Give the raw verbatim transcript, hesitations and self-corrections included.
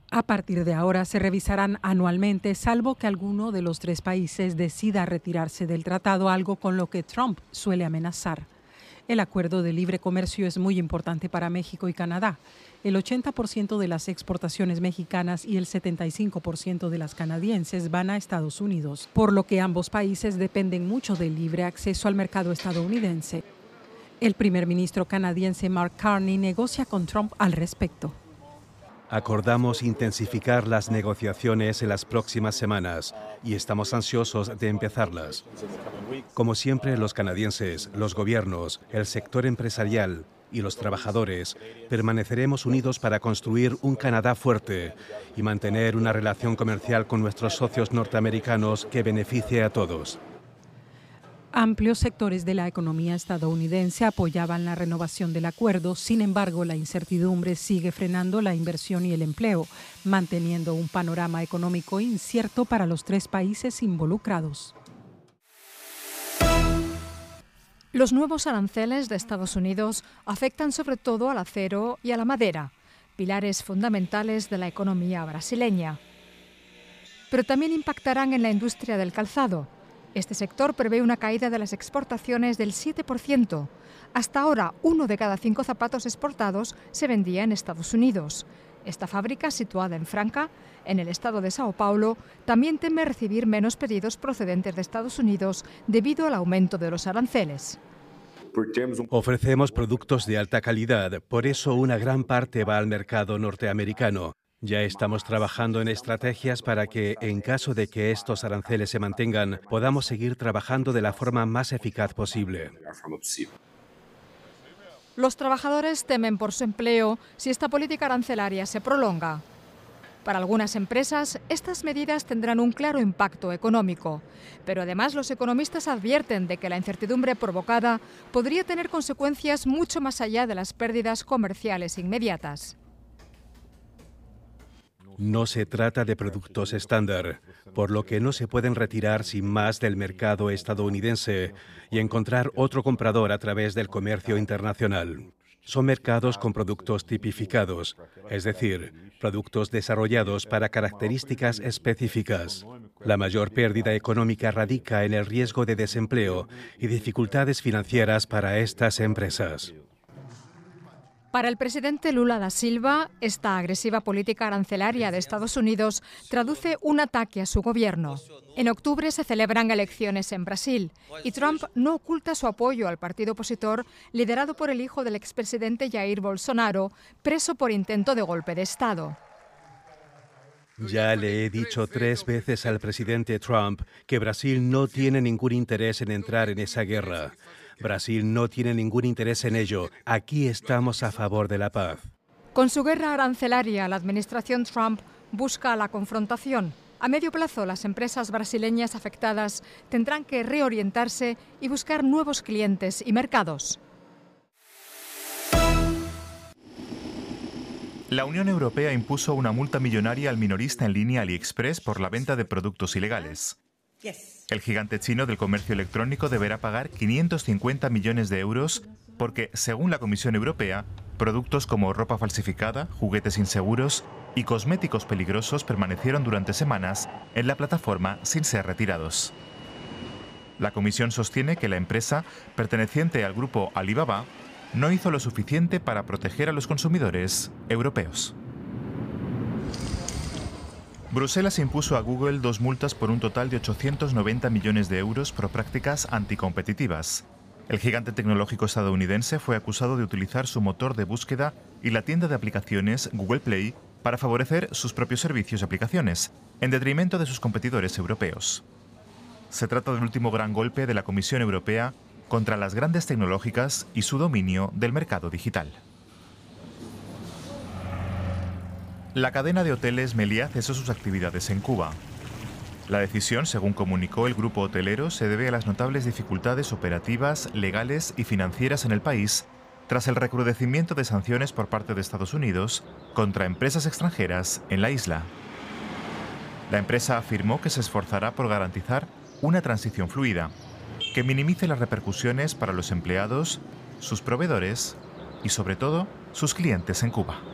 A partir de ahora se revisarán anualmente, salvo que alguno de los tres países decida retirarse del tratado, algo con lo que Trump suele amenazar. El acuerdo de libre comercio es muy importante para México y Canadá. El ochenta por ciento de las exportaciones mexicanas y el setenta y cinco por ciento de las canadienses van a Estados Unidos, por lo que ambos países dependen mucho del libre acceso al mercado estadounidense. El primer ministro canadiense Mark Carney negocia con Trump al respecto. Acordamos intensificar las negociaciones en las próximas semanas y estamos ansiosos de empezarlas. Como siempre, los canadienses, los gobiernos, el sector empresarial y los trabajadores permaneceremos unidos para construir un Canadá fuerte y mantener una relación comercial con nuestros socios norteamericanos que beneficie a todos. Amplios sectores de la economía estadounidense apoyaban la renovación del acuerdo. Sin embargo, la incertidumbre sigue frenando la inversión y el empleo, manteniendo un panorama económico incierto para los tres países involucrados. Los nuevos aranceles de Estados Unidos afectan sobre todo al acero y a la madera, pilares fundamentales de la economía brasileña. Pero también impactarán en la industria del calzado. Este sector prevé una caída de las exportaciones del siete por ciento. Hasta ahora, uno de cada cinco zapatos exportados se vendía en Estados Unidos. Esta fábrica, situada en Franca, en el estado de Sao Paulo, también teme recibir menos pedidos procedentes de Estados Unidos debido al aumento de los aranceles. Ofrecemos productos de alta calidad, por eso una gran parte va al mercado norteamericano. Ya estamos trabajando en estrategias para que, en caso de que estos aranceles se mantengan, podamos seguir trabajando de la forma más eficaz posible. Los trabajadores temen por su empleo si esta política arancelaria se prolonga. Para algunas empresas, estas medidas tendrán un claro impacto económico, pero además los economistas advierten de que la incertidumbre provocada podría tener consecuencias mucho más allá de las pérdidas comerciales inmediatas. No se trata de productos estándar, por lo que no se pueden retirar sin más del mercado estadounidense y encontrar otro comprador a través del comercio internacional. Son mercados con productos tipificados, es decir, productos desarrollados para características específicas. La mayor pérdida económica radica en el riesgo de desempleo y dificultades financieras para estas empresas. Para el presidente Lula da Silva, esta agresiva política arancelaria de Estados Unidos traduce un ataque a su gobierno. En octubre se celebran elecciones en Brasil y Trump no oculta su apoyo al partido opositor liderado por el hijo del expresidente Jair Bolsonaro, preso por intento de golpe de Estado. Ya le he dicho tres veces al presidente Trump que Brasil no tiene ningún interés en entrar en esa guerra. Brasil no tiene ningún interés en ello. Aquí estamos a favor de la paz. Con su guerra arancelaria, la administración Trump busca la confrontación. A medio plazo, las empresas brasileñas afectadas tendrán que reorientarse y buscar nuevos clientes y mercados. La Unión Europea impuso una multa millonaria al minorista en línea AliExpress por la venta de productos ilegales. El gigante chino del comercio electrónico deberá pagar quinientos cincuenta millones de euros porque, según la Comisión Europea, productos como ropa falsificada, juguetes inseguros y cosméticos peligrosos permanecieron durante semanas en la plataforma sin ser retirados. La Comisión sostiene que la empresa, perteneciente al grupo Alibaba, no hizo lo suficiente para proteger a los consumidores europeos. Bruselas impuso a Google dos multas por un total de ochocientos noventa millones de euros por prácticas anticompetitivas. El gigante tecnológico estadounidense fue acusado de utilizar su motor de búsqueda y la tienda de aplicaciones Google Play para favorecer sus propios servicios y aplicaciones, en detrimento de sus competidores europeos. Se trata del último gran golpe de la Comisión Europea contra las grandes tecnológicas y su dominio del mercado digital. La cadena de hoteles Meliá cesó sus actividades en Cuba. La decisión, según comunicó el grupo hotelero, se debe a las notables dificultades operativas, legales y financieras en el país tras el recrudecimiento de sanciones por parte de Estados Unidos contra empresas extranjeras en la isla. La empresa afirmó que se esforzará por garantizar una transición fluida, que minimice las repercusiones para los empleados, sus proveedores y, sobre todo, sus clientes en Cuba.